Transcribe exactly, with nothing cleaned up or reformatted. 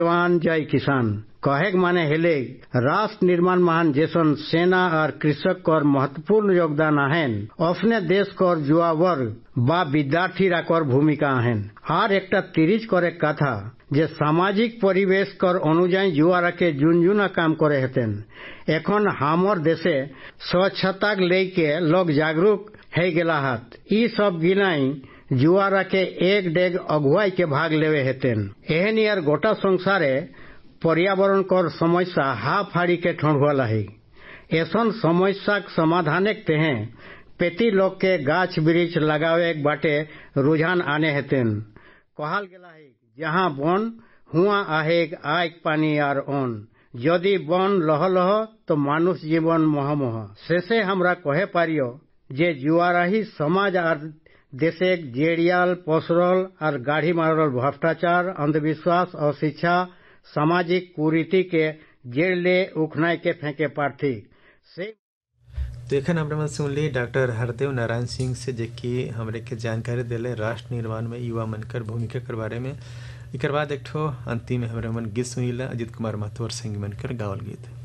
जवान जय किसान कहे माने हेले राष्ट्र निर्माण महान जैसन सेना और कृषक कर महत्वपूर्ण योगदान आहेन अपने देश कर युवा वर्ग बा विद्यार्थी कर भूमिका आहेन और एक तिरिज करे कथा जे सामाजिक परिवेश कर अनुजाई युवा के जुन जुना काम करे हेतेन एखन हमर देशे स्वच्छता लेके लोग जागरूक है गेला हाथ ई सब गिनाई जुआरा के एक डेग अगुवाई के भाग लेवे हेतेन एहन यार गोटा संसारे पर्यावरण कर समस्या हा फाड़ी के ठंडुआला है ऐसन समस्या समाधान तेहे पेती लोग के गाछ वृक्ष लगावे बाटे रुझान आने हेतेन कहल गेला है जहाँ वन हुआ आहेग आग पानी आर ओन यदि वन लह लह तो मानुष जीवन मोह मोह शेषे हमरा कहे पारियो जे जुआरा ही समाज आर देशे जेड़ियाल पसरल और गाढ़ी मारल भ्रष्टाचार अंधविश्वास और शिक्षा सामाजिक कुरीति के जेड़ ले उखनाई के फेंके पार्थी से तो एखन हमरा सुन ली डॉक्टर हरदेव नारायण सिंह से जेकि हमरे के जानकारी दिले राष्ट्र निर्माण में युवा मनकर भूमिका के बारे में। एक बाद एक ठो अंतिम में हमरा मन गीत सुनीला अजित कुमार महतो और संगी मनकर गावल गीत।